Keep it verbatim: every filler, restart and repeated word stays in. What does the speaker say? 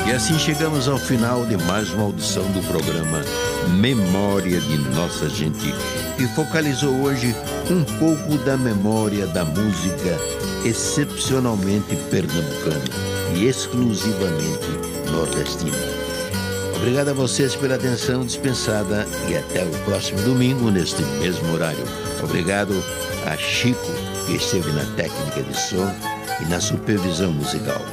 E assim chegamos ao final de mais uma audição do programa Memória de Nossa Gente, que focalizou hoje um pouco da memória da música excepcionalmente pernambucana e exclusivamente nordestina. Obrigado a vocês pela atenção dispensada e até o próximo domingo neste mesmo horário. Obrigado a Chico, que esteve na técnica de som e na supervisão musical.